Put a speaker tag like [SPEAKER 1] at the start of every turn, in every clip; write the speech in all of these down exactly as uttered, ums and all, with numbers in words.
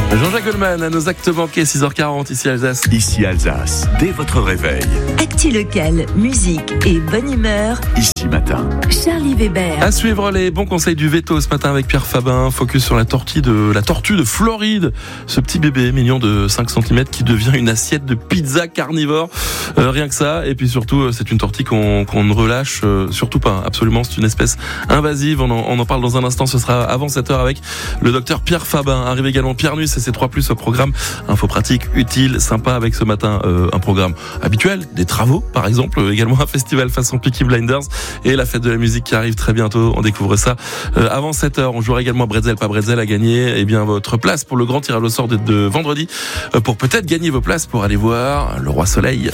[SPEAKER 1] Jean-Jacques Goldman à nos actes banqués, six heures quarante, ici Alsace.
[SPEAKER 2] Ici Alsace, dès votre réveil.
[SPEAKER 3] Actu local, musique et bonne humeur.
[SPEAKER 2] Ici Matin.
[SPEAKER 3] Charlie Weber.
[SPEAKER 1] À suivre les bons conseils du veto ce matin avec Pierre Fabin. Focus sur la tortue de, la tortue de Floride. Ce petit bébé mignon de cinq centimètres qui devient une assiette de pizza carnivore. Euh, rien que ça. Et puis surtout, c'est une tortue qu'on, qu'on ne relâche euh, surtout pas. Absolument, c'est une espèce invasive. On en, on en parle dans un instant. Ce sera avant sept heures avec le docteur Pierre Fabin. Arrive également Pierre Nuis et ses trois plus au programme. Info pratique, utile, sympa avec ce matin euh, un programme habituel, des travaux par exemple, euh, également un festival façon Peaky Blinders et la fête de la musique qui arrive très bientôt. On découvre ça euh, avant sept heures. On jouera également à Bretzel, pas Bretzel à gagner eh bien votre place pour le grand tirage au sort de, de vendredi euh, pour peut-être gagner vos places pour aller voir le Roi Soleil.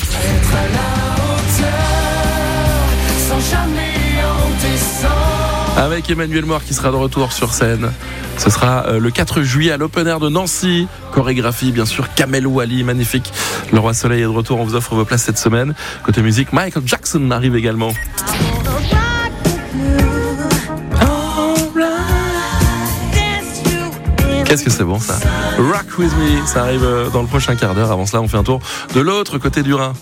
[SPEAKER 1] Avec Emmanuel Moir qui sera de retour sur scène. Ce sera euh, le quatre juillet à l'Open Air de Nancy. Chorégraphie, bien sûr, Kamel Ouali, magnifique. Le Roi Soleil est de retour, on vous offre vos places cette semaine. Côté musique, Michael Jackson arrive également. Qu'est-ce que c'est bon ça. Rock With Me, ça arrive dans le prochain quart d'heure. Avant cela, on fait un tour de l'autre côté du Rhin.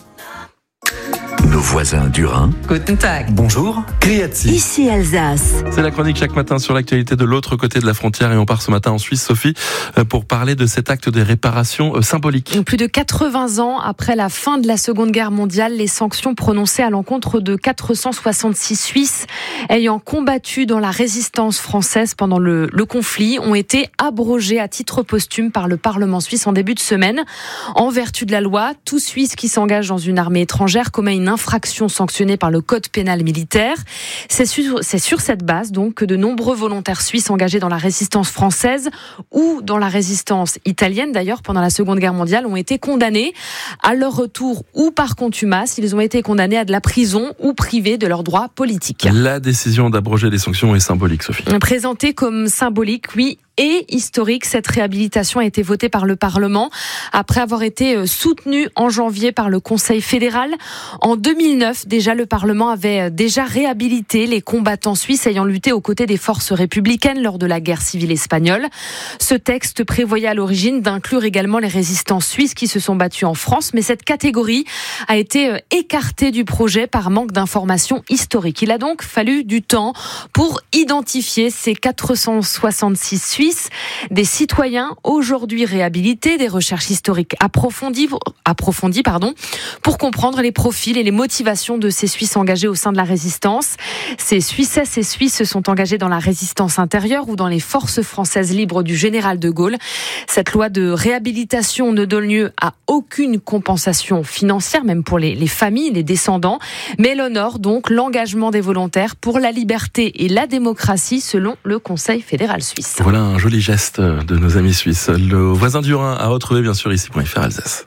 [SPEAKER 2] Nos voisins du Rhin.
[SPEAKER 4] Guten Tag.
[SPEAKER 2] Bonjour. Grüezi.
[SPEAKER 3] Ici Alsace.
[SPEAKER 1] C'est la chronique chaque matin sur l'actualité de l'autre côté de la frontière et on part ce matin en Suisse, Sophie, pour parler de cet acte des réparations symboliques.
[SPEAKER 5] Plus de quatre-vingts ans après la fin de la Seconde Guerre mondiale, les sanctions prononcées à l'encontre de quatre cent soixante-six Suisses ayant combattu dans la résistance française pendant le, le conflit ont été abrogées à titre posthume par le Parlement suisse en début de semaine. En vertu de la loi, tout Suisse qui s'engage dans une armée étrangère commet une infraction sanctionnée par le code pénal militaire. C'est sur, c'est sur cette base donc que de nombreux volontaires suisses engagés dans la résistance française ou dans la résistance italienne d'ailleurs pendant la Seconde Guerre mondiale ont été condamnés. À leur retour ou par contumace, ils ont été condamnés à de la prison ou privés de leurs droits politiques.
[SPEAKER 1] La décision d'abroger les sanctions est symbolique, Sophie.
[SPEAKER 5] Présentée comme symbolique, oui, et historique, cette réhabilitation a été votée par le Parlement après avoir été soutenue en janvier par le Conseil fédéral. En deux mille neuf, déjà, le Parlement avait déjà réhabilité les combattants suisses ayant lutté aux côtés des forces républicaines lors de la guerre civile espagnole. Ce texte prévoyait à l'origine d'inclure également les résistants suisses qui se sont battus en France, mais cette catégorie a été écartée du projet par manque d'informations historiques. Il a donc fallu du temps pour identifier ces quatre cent soixante-six Suisses, des citoyens aujourd'hui réhabilités, des recherches historiques approfondies, approfondies pardon, pour comprendre les profils et les motivations de ces Suisses engagés au sein de la résistance. Ces Suissesses et Suisses se sont engagés dans la résistance intérieure ou dans les forces françaises libres du général de Gaulle. Cette loi de réhabilitation ne donne lieu à aucune compensation financière, même pour les, les familles, les descendants, mais elle honore donc l'engagement des volontaires pour la liberté et la démocratie selon le Conseil fédéral suisse.
[SPEAKER 1] Voilà un joli geste de nos amis suisses. Le voisin du Rhin à retrouver bien sûr ici point F R Alsace.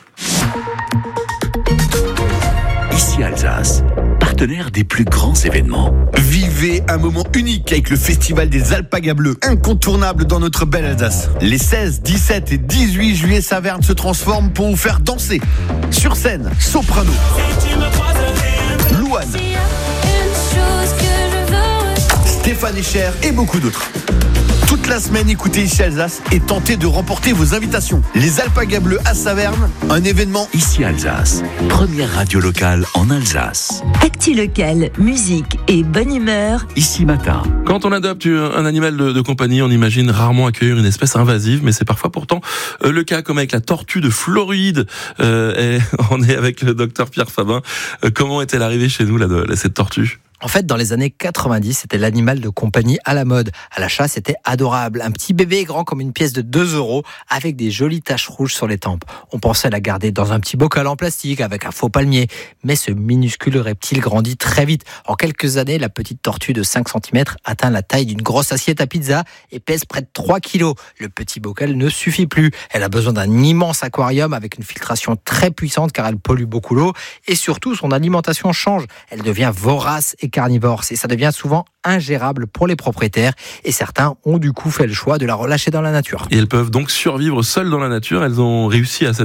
[SPEAKER 2] Ici Alsace, partenaire des plus grands événements.
[SPEAKER 6] Vivez un moment unique avec le festival des Alpagas Bleus, incontournable dans notre belle Alsace. Les seize, dix-sept et dix-huit juillet, Saverne se transforme pour vous faire danser. Sur scène, Soprano, Louane, Stéphane Echer et beaucoup d'autres. Toute la semaine, écoutez Ici Alsace et tentez de remporter vos invitations. Les Alpagas Bleus à Saverne, un événement
[SPEAKER 2] Ici Alsace, première radio locale en Alsace.
[SPEAKER 3] Actu local, musique et bonne humeur.
[SPEAKER 2] Ici Matin.
[SPEAKER 1] Quand on adopte un animal de, de compagnie, on imagine rarement accueillir une espèce invasive, mais c'est parfois pourtant euh, le cas, comme avec la tortue de Floride. Euh, et on est avec le docteur Pierre Fabin. Euh, comment est-elle arrivée chez nous, là, de, là, cette tortue ?
[SPEAKER 4] En fait, dans les années quatre-vingt-dix, c'était l'animal de compagnie à la mode. À l'achat, c'était adorable. Un petit bébé grand comme une pièce de deux euros avec des jolies taches rouges sur les tempes. On pensait la garder dans un petit bocal en plastique avec un faux palmier. Mais ce minuscule reptile grandit très vite. En quelques années, la petite tortue de cinq centimètres atteint la taille d'une grosse assiette à pizza et pèse près de trois kilos. Le petit bocal ne suffit plus. Elle a besoin d'un immense aquarium avec une filtration très puissante car elle pollue beaucoup l'eau. Et surtout, son alimentation change. Elle devient vorace et carnivore, et ça devient souvent ingérable pour les propriétaires et certains ont du coup fait le choix de la relâcher dans la nature.
[SPEAKER 1] Et elles peuvent donc survivre seules dans la nature, elles ont réussi à s'adapter ?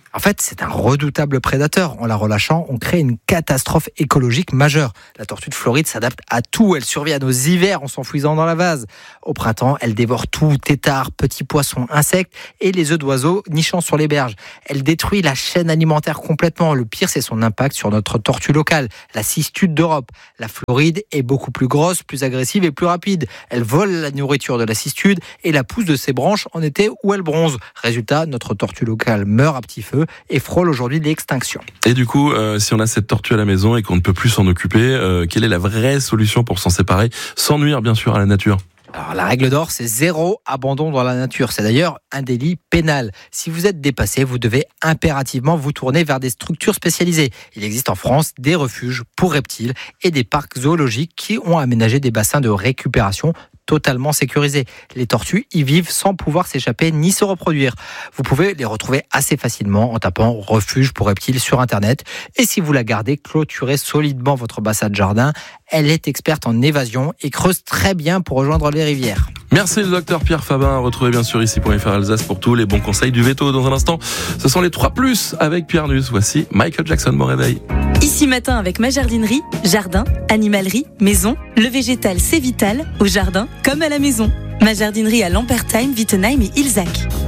[SPEAKER 4] En fait, c'est un redoutable prédateur. En la relâchant, on crée une catastrophe écologique majeure. La tortue de Floride s'adapte à tout. Elle survit à nos hivers en s'enfouissant dans la vase. Au printemps, elle dévore tout, têtards, petits poissons, insectes et les œufs d'oiseaux nichant sur les berges. Elle détruit la chaîne alimentaire complètement. Le pire, c'est son impact sur notre tortue locale, la cistude d'Europe. La Floride est beaucoup plus grosse, plus agressive et plus rapide. Elle vole la nourriture de la cistude et la pousse de ses branches en été où elle bronze. Résultat, notre tortue locale meurt à petit feu et frôle aujourd'hui l'extinction.
[SPEAKER 1] Et du coup, euh, si on a cette tortue à la maison et qu'on ne peut plus s'en occuper, euh, quelle est la vraie solution pour s'en séparer, sans nuire bien sûr à la nature ?
[SPEAKER 4] Alors, la règle d'or, c'est zéro abandon dans la nature. C'est d'ailleurs un délit pénal. Si vous êtes dépassé, vous devez impérativement vous tourner vers des structures spécialisées. Il existe en France des refuges pour reptiles et des parcs zoologiques qui ont aménagé des bassins de récupération totalement sécurisés. Les tortues y vivent sans pouvoir s'échapper ni se reproduire. Vous pouvez les retrouver assez facilement en tapant refuge pour reptiles sur Internet. Et si vous la gardez, clôturez solidement votre bassin de jardin. Elle est experte en évasion et creuse très bien pour rejoindre les rivières.
[SPEAKER 1] Merci le docteur Pierre Fabin. Retrouvez bien sûr ici point F R Alsace pour tous les bons conseils du veto. Dans un instant, ce sont les trois plus avec Pierre Nuss. Voici Michael Jackson, bon réveil.
[SPEAKER 3] Ici matin avec ma jardinerie, jardin, animalerie, maison, le végétal c'est vital, au jardin comme à la maison. Ma jardinerie à Lampertheim, Wittenheim et Ilzac.